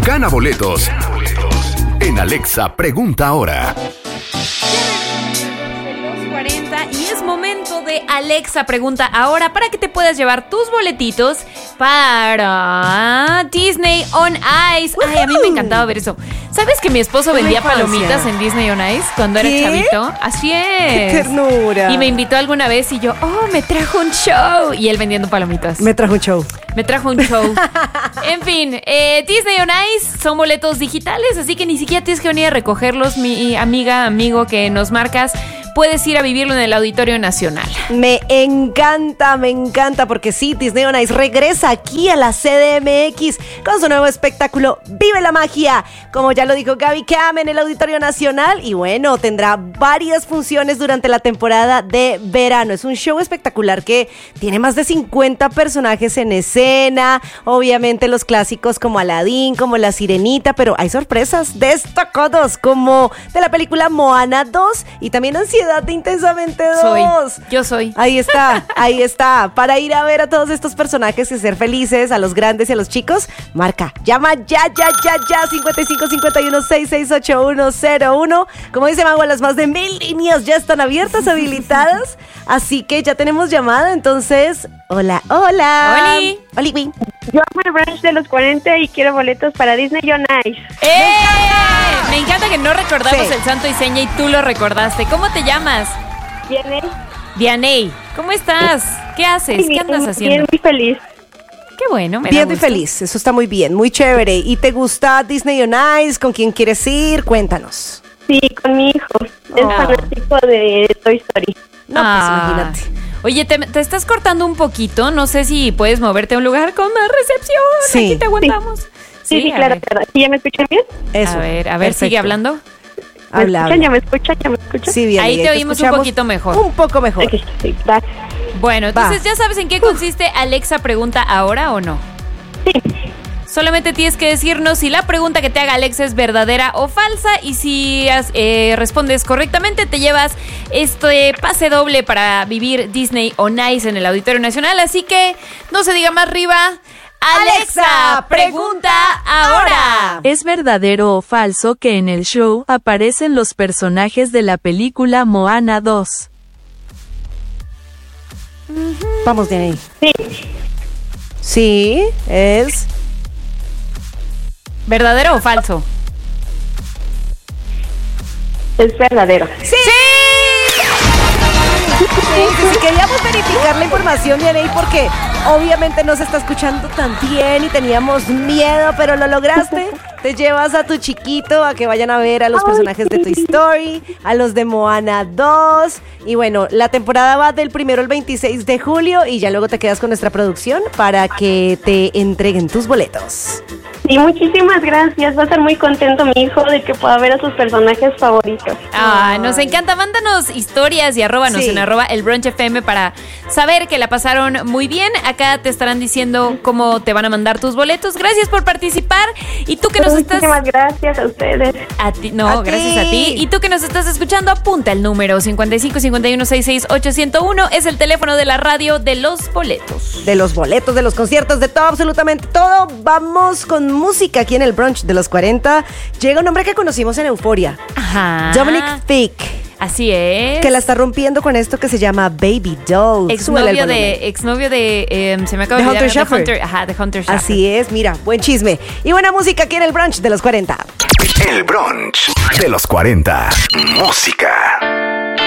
Gana boletos en Alexa Pregunta Ahora. Y es momento de Alexa Pregunta Ahora para que te puedas llevar tus boletitos para Disney on Ice. Ay, a mí me encantaba ver eso. ¿Sabes que mi esposo vendía palomitas en Disney on Ice cuando era chavito? Así es. ¡Qué ternura! Y me invitó alguna vez y yo, me trajo un show. Y él vendiendo palomitas. Me trajo un show. En fin, Disney on Ice son boletos digitales, así que ni siquiera tienes que venir a recogerlos, mi amiga, amigo que nos marcas. Puedes ir a vivirlo en el Auditorio Nacional. Me encanta, porque sí, Disney on Ice regresa aquí a la CDMX con su nuevo espectáculo Vive la Magia, como ya lo dijo Gaby Cam, en el Auditorio Nacional. Y bueno, tendrá varias funciones durante la temporada de verano. Es un show espectacular que tiene más de 50 personajes en escena. Obviamente los clásicos como Aladín, como La Sirenita, pero hay sorpresas destacadas como de la película Moana 2 y también Ansiedad de Intensamente 2. Yo soy. Ahí está. Para ir a ver a todos estos personajes y ser felices, a los grandes y a los chicos, marca, llama ya, 5551668101. Como dice Mago, las más de 1000 líneas ya están abiertas, habilitadas. Así que ya tenemos llamada, entonces, hola. Oli. Yo amo el brunch de los 40 y quiero boletos para Disney on Ice. Me encanta que no recordamos el santo y seña y tú lo recordaste. ¿Cómo te llamas? Dianey. ¿Cómo estás? ¿Qué haces? ¿Qué andas haciendo? Bien, muy feliz. Qué bueno, me da Bien, muy gusto. feliz, eso está muy bien, muy chévere. ¿Y te gusta Disney on Ice? ¿Con quién quieres ir? Cuéntanos. Sí, con mi hijo. Es fanático de Toy Story. No, pues imagínate. Oye, te estás cortando un poquito. No sé si puedes moverte a un lugar con más recepción. Sí. Aquí te aguantamos. Sí, claro. ¿Sí, ya me escuchan bien? Eso. A ver, perfecto. sigue hablando. Habla. ¿Ya me escuchan? Sí, bien. Ahí te oímos un poquito mejor. Un poco mejor. Ok, sí, va. Bueno, entonces ya sabes en qué consiste Alexa Pregunta Ahora o no. Sí. Solamente tienes que decirnos si la pregunta que te haga Alexa es verdadera o falsa, y si respondes correctamente te llevas este pase doble para vivir Disney on Ice en el Auditorio Nacional. Así que no se diga más arriba. Alexa, pregunta ahora. ¿Es verdadero o falso que en el show aparecen los personajes de la película Moana 2? Vamos de ahí. Sí. Sí, es... ¿Verdadero o falso? Es verdadero. ¡Sí! Sí, queríamos verificar la información, Yanei, porque obviamente no se está escuchando tan bien y teníamos miedo, pero lo lograste. Te llevas a tu chiquito a que vayan a ver a los personajes de Toy Story, a los de Moana 2. Y bueno, la temporada va del 1 al 26 de julio y ya luego te quedas con nuestra producción para que te entreguen tus boletos. Sí, muchísimas gracias. Va a estar muy contento mi hijo de que pueda ver a sus personajes favoritos. Nos encanta. Mándanos historias y arróbanos en @elbrunchfm para saber que la pasaron muy bien. Acá te estarán diciendo cómo te van a mandar tus boletos. Gracias por participar. Y tú que nos estás... Muchísimas gracias a ustedes. A ti, no, gracias a ti. Y tú que nos estás escuchando, apunta el número 55 51 66 801. Es el teléfono de la radio de los boletos. De los boletos, de los conciertos, de todo, absolutamente todo. Vamos con música aquí en el brunch de los 40. Llega un hombre que conocimos en Euforia. Ajá. Dominic Fike. Así es. Que la está rompiendo con esto que se llama Baby Doll. Exnovio de se me acaba de olvidar. The Hunter Shaffer. The Hunter Shaffer. Así es, mira, buen chisme. Y buena música aquí en el brunch de los 40. El brunch de los 40. Música.